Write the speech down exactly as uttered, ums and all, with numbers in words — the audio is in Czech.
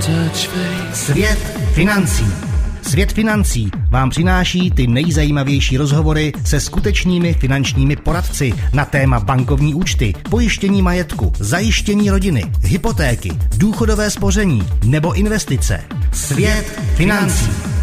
Svět financí. Svět financí vám přináší ty nejzajímavější rozhovory se skutečnými finančními poradci na téma bankovní účty, pojištění majetku, zajištění rodiny, hypotéky, důchodové spoření nebo investice. Svět financí.